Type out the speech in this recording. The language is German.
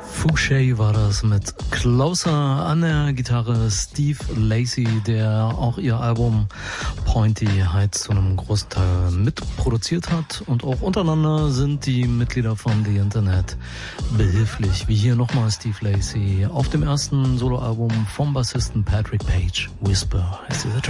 Fouché war das mit Closer, an der Gitarre Steve Lacy, der auch ihr Album Pointy halt zu einem großen Teil mitproduziert hat, und auch untereinander sind die Mitglieder von The Internet behilflich, wie hier nochmal Steve Lacy auf dem ersten Soloalbum vom Bassisten Patrick Page. Whisper heißt dieser Track.